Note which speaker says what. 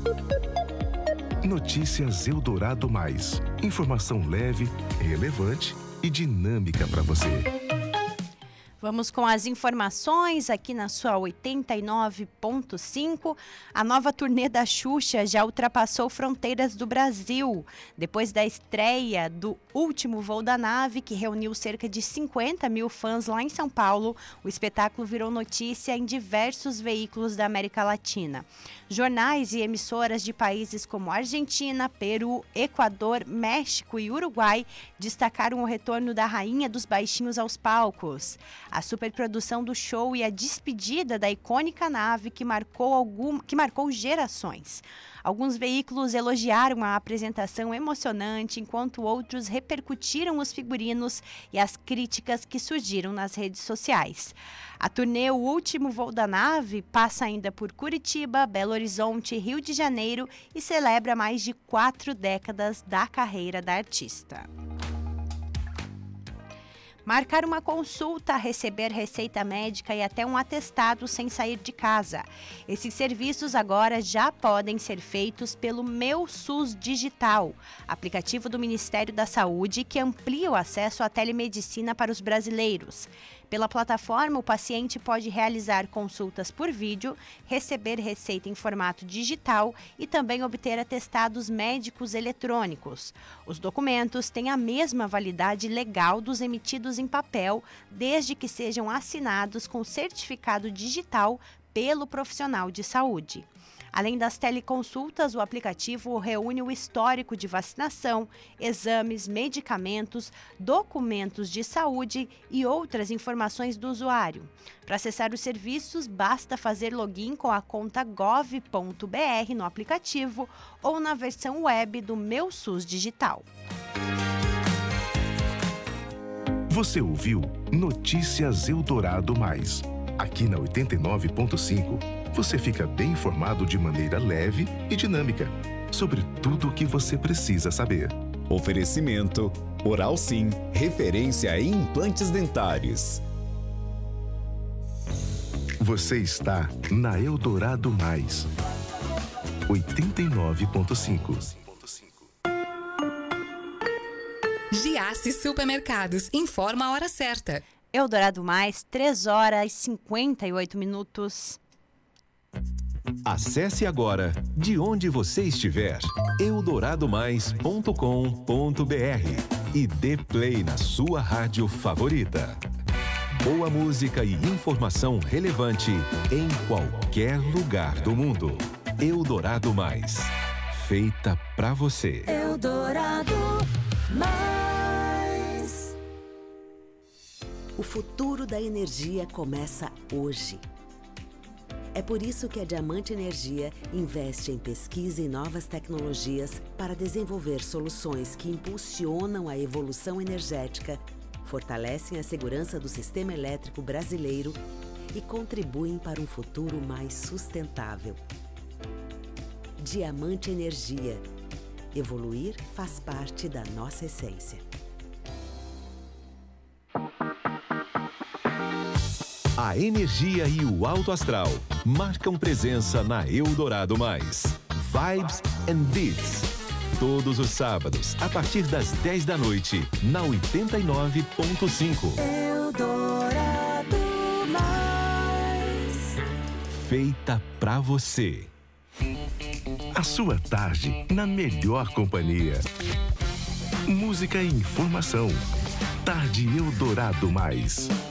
Speaker 1: Notícias Eldorado Mais. Informação leve, relevante e dinâmica para você.
Speaker 2: Vamos com as informações aqui na sua 89.5. A nova turnê da Xuxa já ultrapassou fronteiras do Brasil. Depois da estreia do último voo da nave, que reuniu cerca de 50 mil fãs lá em São Paulo, o espetáculo virou notícia em diversos veículos da América Latina. Jornais e emissoras de países como Argentina, Peru, Equador, México e Uruguai destacaram o retorno da rainha dos baixinhos aos palcos. A superprodução do show e a despedida da icônica nave que marcou gerações. Alguns veículos elogiaram a apresentação emocionante, enquanto outros repercutiram os figurinos e as críticas que surgiram nas redes sociais. A turnê O Último Voo da Nave passa ainda por Curitiba, Belo Horizonte, Rio de Janeiro e celebra mais de 4 décadas da carreira da artista. Marcar uma consulta, receber receita médica e até um atestado sem sair de casa. Esses serviços agora já podem ser feitos pelo Meu SUS Digital, aplicativo do Ministério da Saúde que amplia o acesso à telemedicina para os brasileiros. Pela plataforma, o paciente pode realizar consultas por vídeo, receber receita em formato digital e também obter atestados médicos eletrônicos. Os documentos têm a mesma validade legal dos emitidos em papel, desde que sejam assinados com certificado digital pelo profissional de saúde. Além das teleconsultas, o aplicativo reúne o histórico de vacinação, exames, medicamentos, documentos de saúde e outras informações do usuário. Para acessar os serviços, basta fazer login com a conta gov.br no aplicativo ou na versão web do Meu SUS Digital.
Speaker 1: Você ouviu Notícias Eldorado Mais. Aqui na 89.5, você fica bem informado de maneira leve e dinâmica sobre tudo o que você precisa saber.
Speaker 3: Oferecimento Oral Sim, referência em implantes dentários.
Speaker 1: Você está na Eldorado Mais. 89.5.
Speaker 4: Giasse Supermercados informa a hora certa.
Speaker 2: Eldorado Mais, 3 horas e 58 minutos.
Speaker 5: Acesse agora, de onde você estiver, eldoradomais.com.br e dê play na sua rádio favorita. Boa música e informação relevante em qualquer lugar do mundo. Eldorado Mais, feita pra você.
Speaker 6: Eldorado Mais.
Speaker 7: O futuro da energia começa hoje. É por isso que a Diamante Energia investe em pesquisa e novas tecnologias para desenvolver soluções que impulsionam a evolução energética, fortalecem a segurança do sistema elétrico brasileiro e contribuem para um futuro mais sustentável. Diamante Energia. Evoluir faz parte da nossa essência.
Speaker 5: A energia e o alto astral marcam presença na Eldorado Mais. Vibes and Beats. Todos os sábados, a partir das 10 da noite, na 89.5.
Speaker 6: Eldorado Mais.
Speaker 5: Feita pra você.
Speaker 1: A sua tarde na melhor companhia. Música e informação. Tarde Eldorado Mais.